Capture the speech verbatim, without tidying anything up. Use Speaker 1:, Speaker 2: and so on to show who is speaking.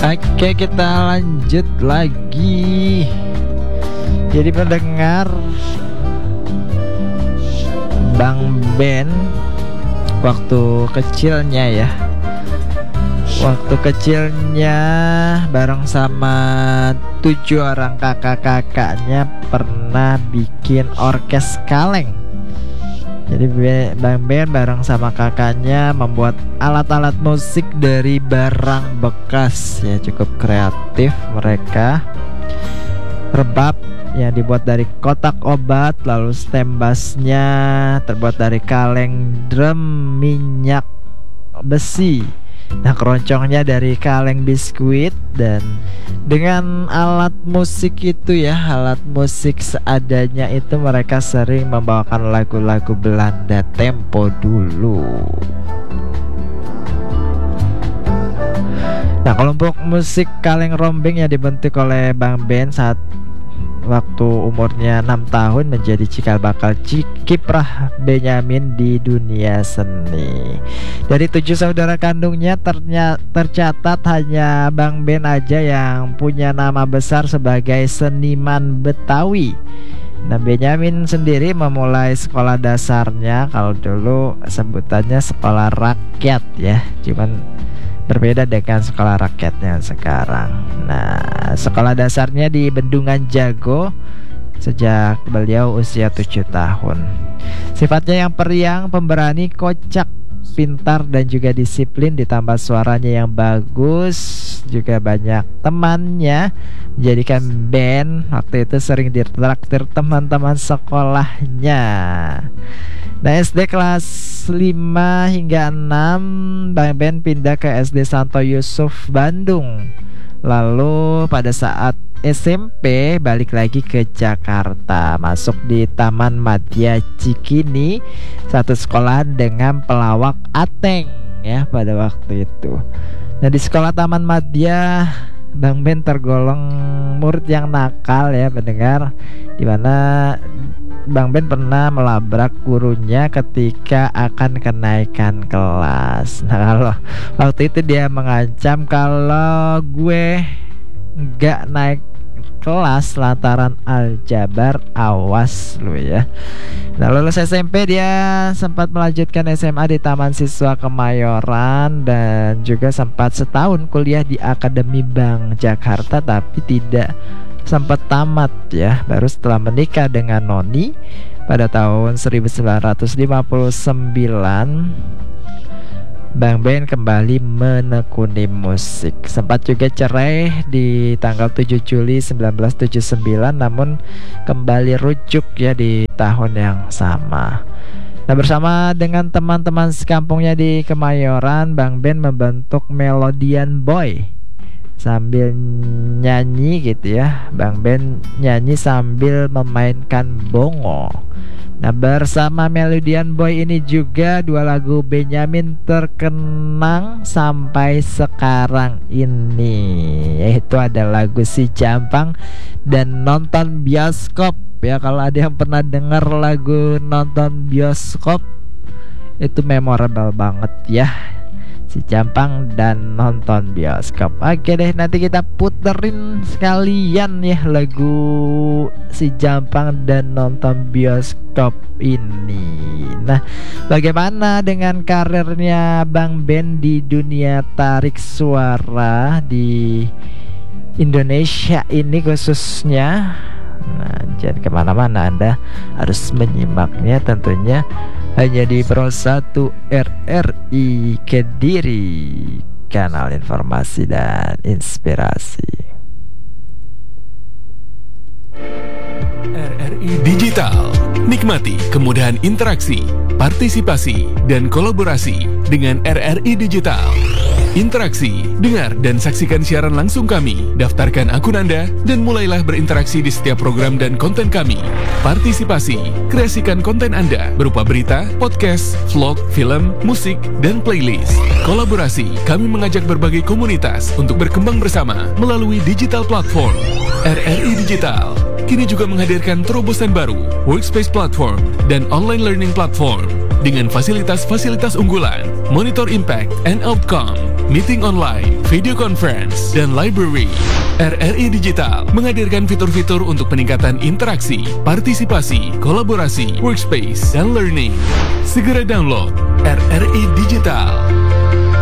Speaker 1: Oke, kita lanjut lagi. Jadi pendengar, Bang Ben waktu kecilnya ya Waktu kecilnya bareng sama tujuh orang kakak-kakaknya pernah bikin orkes kaleng. Jadi Bang Ben bareng sama kakaknya membuat alat-alat musik dari barang bekas. Ya, cukup kreatif mereka. Rebab yang dibuat dari kotak obat, lalu stem bassnya terbuat dari kaleng drum minyak besi. Nah, keroncongnya dari kaleng biskuit. Dan dengan alat musik itu ya, alat musik seadanya itu, mereka sering membawakan lagu-lagu Belanda tempo dulu. Nah, kelompok musik kaleng rombeng yang dibentuk oleh Bang Ben saat waktu umurnya enam tahun menjadi cikal bakal kiprah Benyamin di dunia seni. Dari tujuh saudara kandungnya ternyata tercatat hanya Bang Ben aja yang punya nama besar sebagai seniman Betawi. Nah, Benyamin sendiri memulai sekolah dasarnya, kalau dulu sebutannya sekolah rakyat ya, cuman berbeda dengan sekolah rakyatnya sekarang. Nah, sekolah dasarnya di Bendungan Jago sejak beliau usia tujuh tahun. Sifatnya yang periang, pemberani, kocak, pintar dan juga disiplin, ditambah suaranya yang bagus, juga banyak temannya, menjadikan Ben waktu itu sering ditraktir teman-teman sekolahnya. Nah, S D kelas lima hingga enam Bang Ben pindah ke S D Santo Yusuf Bandung. Lalu pada saat S M P balik lagi ke Jakarta, masuk di Taman Madya Cikini, satu sekolah dengan pelawak Ateng ya pada waktu itu. Nah, di sekolah Taman Madya Bang Ben tergolong murid yang nakal ya pendengar, dimana Bang Ben pernah melabrak gurunya ketika akan kenaikan kelas. Nah, kalau waktu itu dia mengancam kalau gue nggak naik kelas lantaran aljabar, awas lu ya. Nah, lulus S M P dia sempat melanjutkan S M A di Taman Siswa Kemayoran dan juga sempat setahun kuliah di Akademi Bank Jakarta, tapi tidak sempat tamat ya. Baru setelah menikah dengan Noni pada tahun seribu sembilan ratus lima puluh sembilan, Bang Ben kembali menekuni musik. Sempat juga cerai di tanggal tujuh Juli seribu sembilan ratus tujuh puluh sembilan, namun kembali rujuk ya di tahun yang sama. Nah, bersama dengan teman-teman sekampungnya di Kemayoran, Bang Ben membentuk Melodian Boy. Sambil nyanyi gitu ya, Bang Ben nyanyi sambil memainkan bongo. Nah, bersama Melodian Boy ini juga dua lagu Benyamin terkenang sampai sekarang ini, yaitu ada lagu Si Jampang dan Nonton Bioskop ya. Kalau ada yang pernah dengar lagu Nonton Bioskop, itu memorable banget ya, Si Jampang dan Nonton Bioskop. Oke deh, nanti kita puterin sekalian ya lagu Si Jampang dan Nonton Bioskop ini. Nah, bagaimana dengan karirnya Bang Ben di dunia tarik suara di Indonesia ini khususnya? Nah, jangan kemana-mana, Anda harus menyimaknya tentunya hanya di Pro satu R R I Kediri, kanal informasi dan inspirasi.
Speaker 2: R R I Digital, nikmati kemudahan interaksi, partisipasi, dan kolaborasi dengan R R I Digital. Interaksi, dengar dan saksikan siaran langsung kami, daftarkan akun Anda, dan mulailah berinteraksi di setiap program dan konten kami. Partisipasi, kreasikan konten Anda berupa berita, podcast, vlog, film, musik, dan playlist. Kolaborasi, kami mengajak berbagai komunitas untuk berkembang bersama melalui digital platform. R R I Digital kini juga menghadirkan terobosan baru, workspace platform, dan online learning platform dengan fasilitas-fasilitas unggulan, monitor impact and outcome, meeting online, video conference, dan library. R R I Digital menghadirkan fitur-fitur untuk peningkatan interaksi, partisipasi, kolaborasi, workspace, dan learning. Segera download R R I Digital.